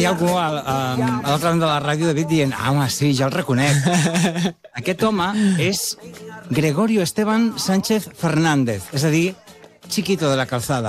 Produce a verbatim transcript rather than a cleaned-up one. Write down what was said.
hi ha algú a, a, a l'altre banda de la ràdio, David, dient, ah, home, sí, ja el reconec. Aquest home és Gregorio Esteban Sánchez Fernández, és a dir, Chiquito de la Calzada.